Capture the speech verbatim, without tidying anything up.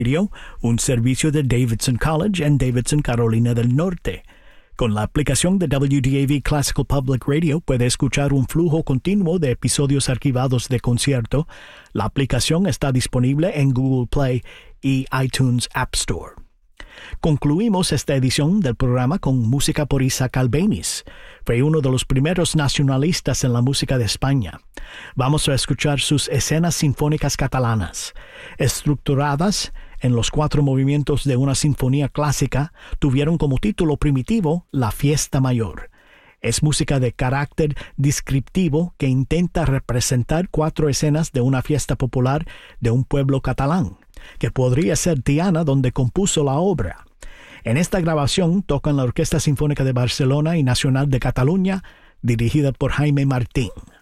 Radio, un servicio de Davidson College en Davidson, Carolina del Norte. Con la aplicación de W D A V Classical Public Radio puede escuchar un flujo continuo de episodios archivados de concierto. La aplicación está disponible en Google Play y iTunes App Store. Concluimos esta edición del programa con música por Isaac Albéniz. Fue uno de los primeros nacionalistas en la música de España. Vamos a escuchar sus escenas sinfónicas catalanas. Estructuradas en los cuatro movimientos de una sinfonía clásica, tuvieron como título primitivo La Fiesta Mayor. Es música de carácter descriptivo que intenta representar cuatro escenas de una fiesta popular de un pueblo catalán, que podría ser Tiana, donde compuso la obra. En esta grabación tocan la Orquesta Sinfónica de Barcelona y Nacional de Cataluña, dirigida por Jaime Martín.